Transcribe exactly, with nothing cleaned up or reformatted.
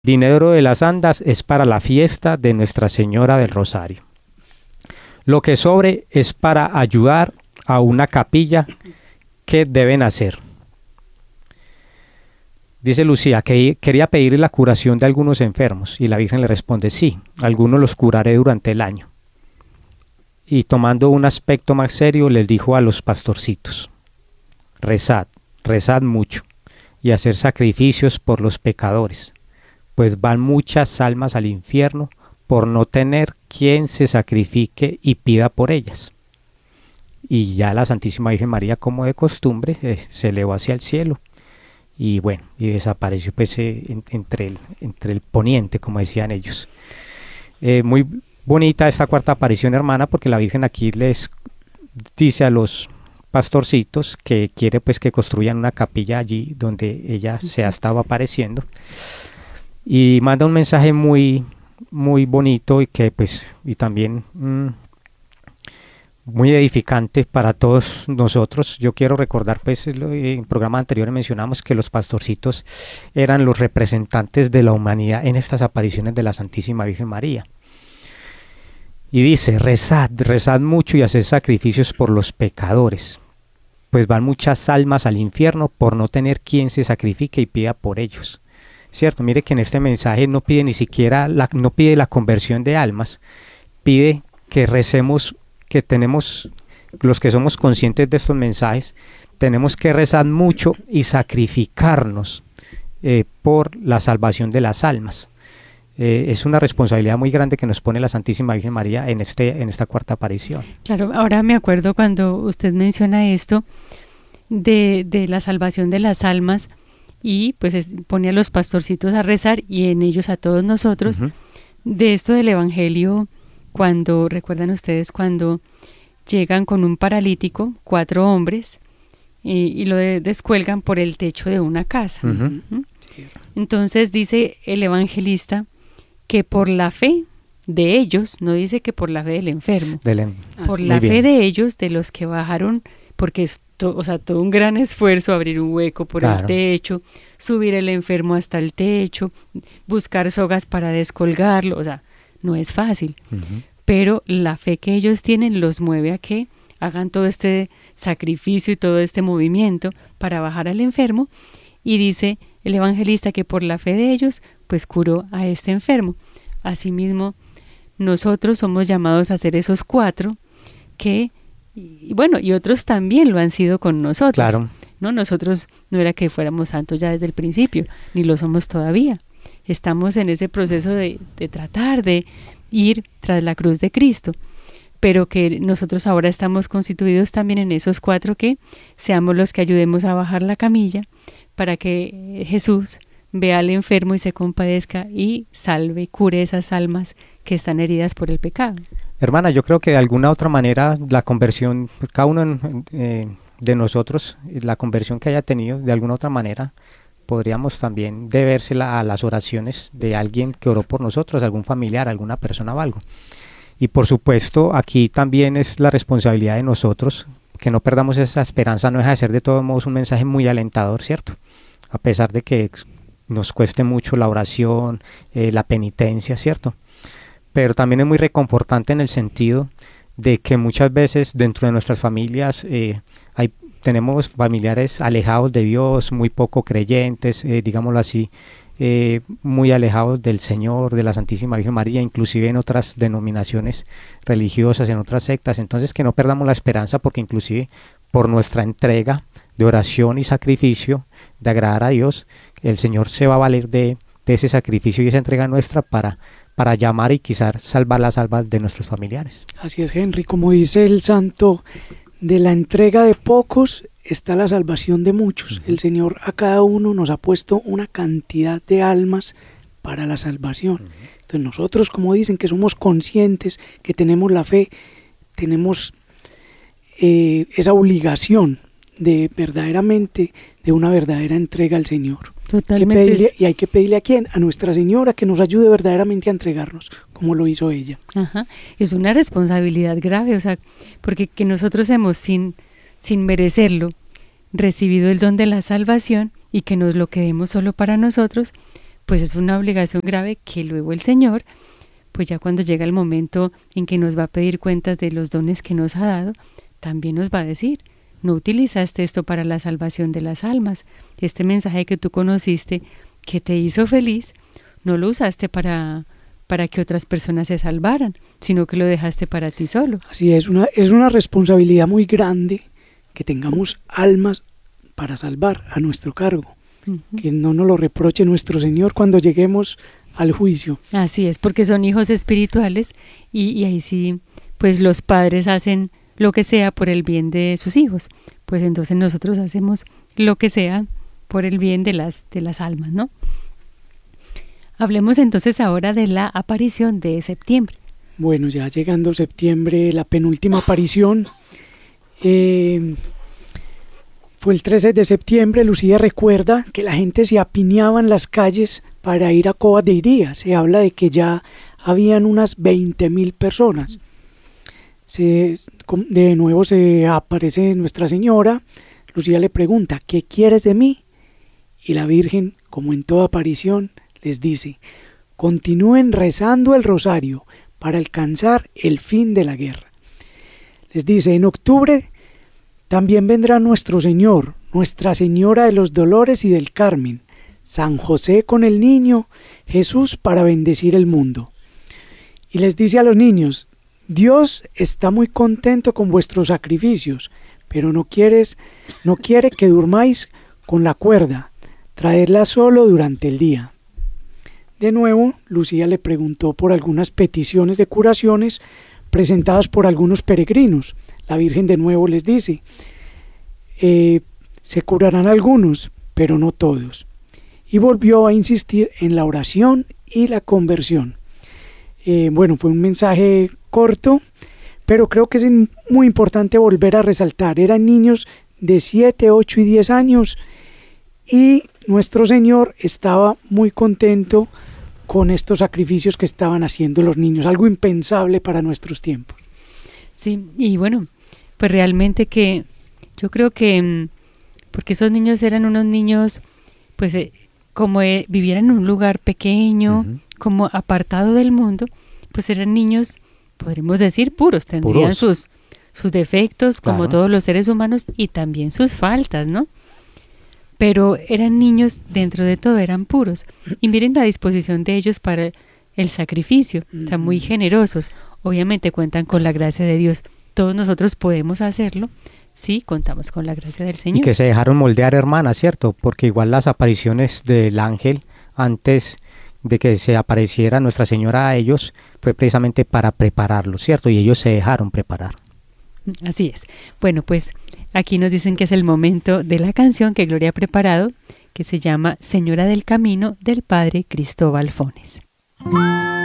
Dinero de las andas es para la fiesta de Nuestra Señora del Rosario. Lo que sobre es para ayudar a una capilla que deben hacer. Dice Lucía que quería pedirle la curación de algunos enfermos y la Virgen le responde: sí, algunos los curaré durante el año. Y tomando un aspecto más serio les dijo a los pastorcitos: rezad, rezad mucho y hacer sacrificios por los pecadores, pues van muchas almas al infierno por no tener quien se sacrifique y pida por ellas. Y ya la Santísima Virgen María, como de costumbre, eh, se elevó hacia el cielo y bueno, y desapareció pues eh, en, entre, el, entre el poniente, como decían ellos. Eh, muy bonita esta cuarta aparición, hermana, porque la Virgen aquí les dice a los pastorcitos que quiere pues que construyan una capilla allí donde ella se ha estado apareciendo, y manda un mensaje muy muy bonito y que pues y también mmm, muy edificante para todos nosotros. Yo quiero recordar, pues en el programa anterior mencionamos que los pastorcitos eran los representantes de la humanidad en estas apariciones de la Santísima Virgen María. Y dice: rezad, rezad mucho y haced sacrificios por los pecadores, pues van muchas almas al infierno por no tener quien se sacrifique y pida por ellos. Cierto, mire que en este mensaje no pide ni siquiera la, no pide la conversión de almas, pide que recemos, que tenemos, los que somos conscientes de estos mensajes, tenemos que rezar mucho y sacrificarnos eh, por la salvación de las almas. Eh, es una responsabilidad muy grande que nos pone la Santísima Virgen María en, este, en esta cuarta aparición. Claro, ahora me acuerdo cuando usted menciona esto de, de la salvación de las almas, y pues es, pone a los pastorcitos a rezar y en ellos a todos nosotros. Uh-huh. De esto del Evangelio, cuando, recuerdan ustedes cuando llegan con un paralítico, cuatro hombres, eh, y lo de, descuelgan por el techo de una casa. Uh-huh. Uh-huh. Entonces dice el evangelista que por la fe de ellos, no dice que por la fe del enfermo, del en... por ah, la fe de ellos, de los que bajaron, porque es to, o sea, todo un gran esfuerzo abrir un hueco por claro. el techo, subir el enfermo hasta el techo, buscar sogas para descolgarlo, o sea, no es fácil, uh-huh. pero la fe que ellos tienen los mueve a que hagan todo este sacrificio y todo este movimiento para bajar al enfermo, y dice el evangelista que por la fe de ellos, pues curó a este enfermo. Asimismo, nosotros somos llamados a ser esos cuatro que, y bueno, y otros también lo han sido con nosotros. Claro. ¿No? Nosotros no era que fuéramos santos ya desde el principio, ni lo somos todavía. Estamos en ese proceso de, de tratar de ir tras la cruz de Cristo, pero que nosotros ahora estamos constituidos también en esos cuatro que seamos los que ayudemos a bajar la camilla para que Jesús vea al enfermo y se compadezca y salve, cure esas almas que están heridas por el pecado. Hermana, yo creo que de alguna otra manera la conversión, cada uno eh, de nosotros, la conversión que haya tenido, de alguna otra manera, podríamos también debérsela a las oraciones de alguien que oró por nosotros, algún familiar, alguna persona o algo. Y por supuesto, aquí también es la responsabilidad de nosotros, que no perdamos esa esperanza, no deja de ser de todos modos un mensaje muy alentador, ¿cierto? A pesar de que nos cueste mucho la oración, eh, la penitencia, ¿cierto? Pero también es muy reconfortante en el sentido de que muchas veces dentro de nuestras familias eh, hay, tenemos familiares alejados de Dios, muy poco creyentes, eh, digámoslo así, eh, muy alejados del Señor, de la Santísima Virgen María, inclusive en otras denominaciones religiosas, en otras sectas. Entonces que no perdamos la esperanza, porque inclusive por nuestra entrega de oración y sacrificio, de agradar a Dios, el Señor se va a valer de, de ese sacrificio y esa entrega nuestra para para llamar y quizás salvar las almas de nuestros familiares. Así es, Henry, como dice el santo, de la entrega de pocos está la salvación de muchos. Uh-huh. El Señor a cada uno nos ha puesto una cantidad de almas para la salvación. Uh-huh. Entonces nosotros, como dicen, que somos conscientes, que tenemos la fe, tenemos eh, esa obligación de verdaderamente, de una verdadera entrega al Señor. Totalmente. Que pedirle, y hay que pedirle a quién, a Nuestra Señora, que nos ayude verdaderamente a entregarnos, como lo hizo ella. Ajá. Es una responsabilidad grave, o sea, porque que nosotros hemos sin, sin merecerlo recibido el don de la salvación y que nos lo quedemos solo para nosotros, pues es una obligación grave que luego el Señor, pues ya cuando llega el momento en que nos va a pedir cuentas de los dones que nos ha dado, también nos va a decir, no utilizaste esto para la salvación de las almas, este mensaje que tú conociste, que te hizo feliz, no lo usaste para, para que otras personas se salvaran, sino que lo dejaste para ti solo. Así es, una, es una responsabilidad muy grande que tengamos almas para salvar a nuestro cargo, uh-huh. que no nos lo reproche nuestro Señor cuando lleguemos al juicio. Así es, porque son hijos espirituales y, y ahí sí, pues los padres hacen lo que sea por el bien de sus hijos, pues entonces nosotros hacemos lo que sea por el bien de las, de las almas, ¿no? Hablemos entonces ahora de la aparición de septiembre. Bueno, ya llegando septiembre, la penúltima aparición, eh, fue el trece de septiembre. Lucía recuerda que la gente se apiñaba en las calles para ir a Covas de Iría. Se habla de que ya habían unas veinte mil personas. Se, de nuevo se aparece Nuestra Señora. Lucía le pregunta, ¿qué quieres de mí? Y la Virgen, como en toda aparición, les dice, continúen rezando el rosario para alcanzar el fin de la guerra. Les dice, en octubre también vendrá nuestro Señor, Nuestra Señora de los Dolores y del Carmen, San José con el niño, Jesús para bendecir el mundo. Y les dice a los niños, Dios está muy contento con vuestros sacrificios, pero no, quieres, no quiere que durmáis con la cuerda, traedla solo durante el día. De nuevo, Lucía le preguntó por algunas peticiones de curaciones presentadas por algunos peregrinos. La Virgen de nuevo les dice, eh, se curarán algunos, pero no todos. Y volvió a insistir en la oración y la conversión. Eh, bueno, fue un mensaje corto, pero creo que es muy importante volver a resaltar. Eran niños de siete, ocho y diez años y nuestro Señor estaba muy contento con estos sacrificios que estaban haciendo los niños, algo impensable para nuestros tiempos. Sí, y bueno, pues realmente que yo creo que, porque esos niños eran unos niños, pues eh, como eh, vivían en un lugar pequeño, uh-huh. como apartado del mundo, pues eran niños, podríamos decir, puros, tendrían puros. sus sus defectos, claro. como todos los seres humanos, y también sus faltas, ¿no? Pero eran niños, dentro de todo eran puros. Y miren la disposición de ellos para el sacrificio, uh-huh. o sea, muy generosos. Obviamente cuentan con la gracia de Dios. Todos nosotros podemos hacerlo, sí, contamos con la gracia del Señor. Y que se dejaron moldear, hermana, ¿cierto? Porque igual las apariciones del ángel, antes de que se apareciera Nuestra Señora a ellos, fue precisamente para prepararlos, ¿cierto? Y ellos se dejaron preparar. Así es. Bueno, pues aquí nos dicen que es el momento de la canción que Gloria ha preparado, que se llama Señora del Camino, del Padre Cristóbal Fones.